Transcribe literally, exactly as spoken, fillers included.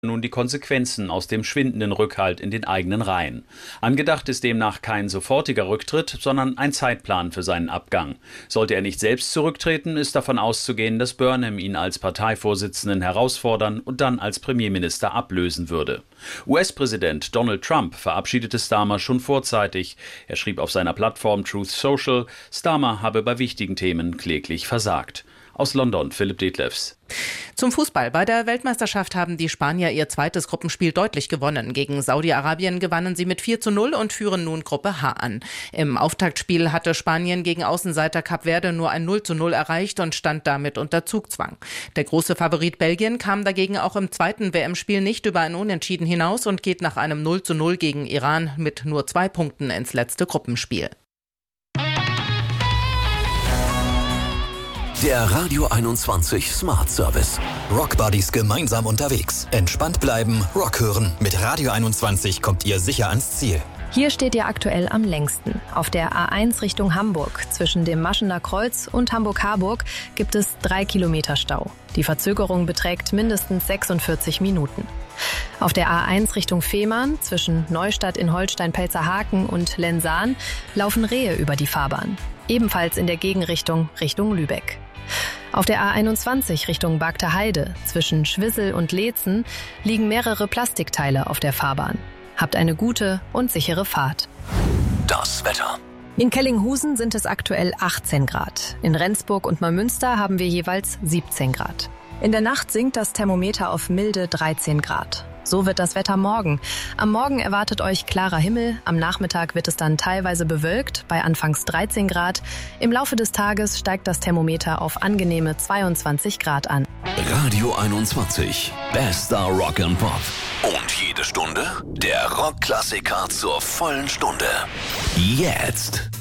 nun die Konsequenzen aus dem schwindenden Rückhalt in den eigenen Reihen. Angedacht ist demnach kein sofortiger Rücktritt, sondern ein Zeitplan für seinen Abgang. Sollte er nicht selbst zurücktreten, ist davon auszugehen, dass Burnham ihn als Parteivorsitzenden herausfordern und dann als Premierminister ablösen würde. U S-Präsident Donald Trump verabschiedete Starmer schon vorzeitig. Er schrieb auf seiner Plattform Truth Social, Starmer habe bei wichtigen Themen kläglich versagt. Aus London, Philipp Detlefs. Zum Fußball. Bei der Weltmeisterschaft haben die Spanier ihr zweites Gruppenspiel deutlich gewonnen. Gegen Saudi-Arabien gewannen sie mit vier zu null und führen nun Gruppe H an. Im Auftaktspiel hatte Spanien gegen Außenseiter Kap Verde nur ein null zu null erreicht und stand damit unter Zugzwang. Der große Favorit Belgien kam dagegen auch im zweiten W M-Spiel nicht über ein Unentschieden hinaus und geht nach einem null zu null gegen Iran mit nur zwei Punkten ins letzte Gruppenspiel. Der Radio einundzwanzig Smart Service. Rock Buddies gemeinsam unterwegs. Entspannt bleiben, Rock hören. Mit Radio einundzwanzig kommt ihr sicher ans Ziel. Hier steht ihr aktuell am längsten. Auf der A eins Richtung Hamburg. Zwischen dem Maschener Kreuz und Hamburg-Harburg gibt es drei Kilometer Stau. Die Verzögerung beträgt mindestens sechsundvierzig Minuten. Auf der A eins Richtung Fehmarn, zwischen Neustadt in Holstein-Pelzerhaken und Lensahn, laufen Rehe über die Fahrbahn. Ebenfalls in der Gegenrichtung Richtung Lübeck. Auf der A einundzwanzig Richtung Bagter Heide, zwischen Schwissel und Leetzen, liegen mehrere Plastikteile auf der Fahrbahn. Habt eine gute und sichere Fahrt. Das Wetter. In Kellinghusen sind es aktuell achtzehn Grad. In Rendsburg und Neumünster haben wir jeweils siebzehn Grad. In der Nacht sinkt das Thermometer auf milde dreizehn Grad. So wird das Wetter morgen. Am Morgen erwartet euch klarer Himmel. Am Nachmittag wird es dann teilweise bewölkt, bei anfangs dreizehn Grad. Im Laufe des Tages steigt das Thermometer auf angenehme zweiundzwanzig Grad an. Radio einundzwanzig. Bester Rock and Pop. Und jede Stunde der Rockklassiker zur vollen Stunde. Jetzt.